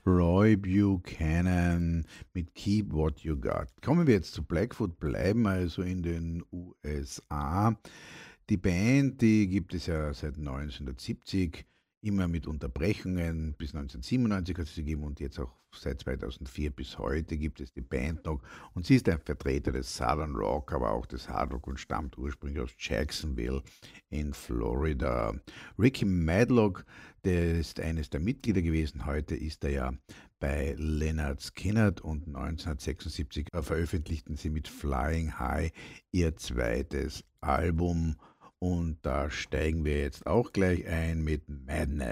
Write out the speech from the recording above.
Roy Buchanan mit Keep What You Got. Kommen wir jetzt zu Blackfoot, bleiben also in den USA. Die Band, die gibt es ja seit 1970, immer mit Unterbrechungen. Bis 1997 hat es sie gegeben und jetzt auch seit 2004 bis heute gibt es die Band noch. Und sie ist ein Vertreter des Southern Rock, aber auch des Hard Rock und stammt ursprünglich aus Jacksonville in Florida. Ricky Madlock, der ist eines der Mitglieder gewesen. Heute ist er ja bei Lynyrd Skynyrd und 1976 veröffentlichten sie mit Flying High ihr zweites Album. Und da steigen wir jetzt auch gleich ein mit Madness.